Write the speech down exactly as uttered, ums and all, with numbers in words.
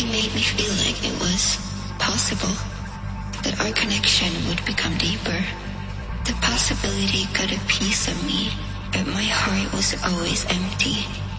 He made me feel like it was possible, that our connection would become deeper. The possibility got a piece of me, but my heart was always empty.